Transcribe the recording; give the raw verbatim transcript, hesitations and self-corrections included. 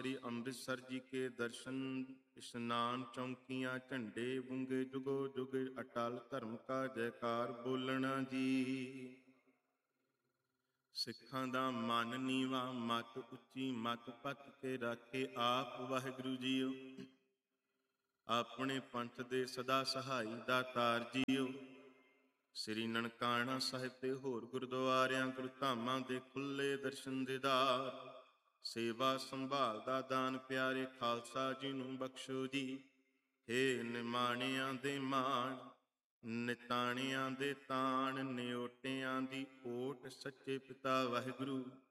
ਸ੍ਰੀ ਅੰਮ੍ਰਿਤਸਰ ਜੀ ਕੇ ਦਰਸ਼ਨ, ਇਸ਼ਨਾਨ ਚੌਂਕੀਆਂ ਝੰਡੇ ਬੁੰਗੇ, ਜੁਗੋ ਜੁਗ ਅਟਲ ਧਰਮ ਕਾ ਜੈਕਾਰ ਬੋਲਣਾ ਜੀ। ਸਿੱਖਾਂ ਦਾ ਮਨ ਨੀਵਾ, ਮਤ ਉੱਚੀ, ਮਤ ਪੱਤ ਕੇ ਰਾਖੇ ਆਪ ਵਾਹਿਗੁਰੂ ਜੀਓ। ਆਪਣੇ ਪੰਥ ਦੇ ਸਦਾ ਸਹਾਈ ਦਾਤਾਰ ਜੀਓ। ਸ੍ਰੀ ਨਨਕਾਣਾ ਸਾਹਿਬ ਤੇ ਹੋਰ ਗੁਰਦੁਆਰਿਆਂ ਗੁਰਧਾਮਾਂ ਦੇ ਖੁੱਲੇ ਦਰਸ਼ਨ ਦੀਦਾਰ, ਸੇਵਾ ਸੰਭਾਲ ਦਾ ਦਾਨ ਪਿਆਰੇ ਖਾਲਸਾ ਜੀ ਨੂੰ ਬਖਸ਼ੋ ਜੀ। ਹੇ ਨਿਮਾਣਿਆਂ ਦੇ ਮਾਣ, ਨਿਤਾਣਿਆਂ ਦੇ ਤਾਣ, ਨਿਓਟਿਆਂ ਦੀ ਓਟ, ਸੱਚੇ ਪਿਤਾ ਵਾਹਿਗੁਰੂ